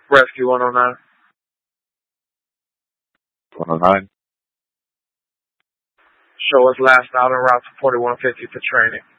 Rescue 109. 109. Show us last out en route to 4150 for training.